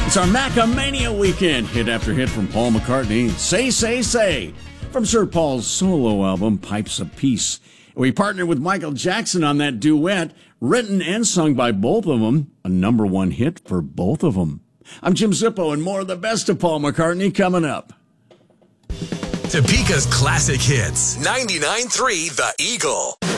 It's our Macamania weekend, hit after hit from Paul McCartney. Say, say, say, from Sir Paul's solo album, Pipes of Peace. We partnered with Michael Jackson on that duet, written and sung by both of them, a #1 hit for both of them. I'm Jim Zippo, and more of the best of Paul McCartney coming up. Topeka's classic hits, 99.3 The Eagle.